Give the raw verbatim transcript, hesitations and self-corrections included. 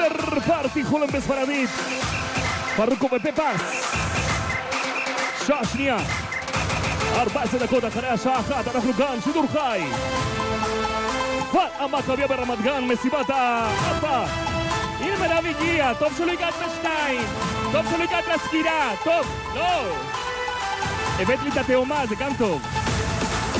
אינטר פארטי חולם בספרדית. פרוקו בפפס. שעה שנייה. ארבע עשרה דקות אחרי השעה אחת, אנחנו כאן, שידור חי. המכביה ברמת גן, מסיבת הארבע. הנה מרב הגיע, טוב שלא הגעת לשתיים. טוב שלא הגעת לסקירה, טוב, לא. הבאת לי את התאומה, זה גם טוב.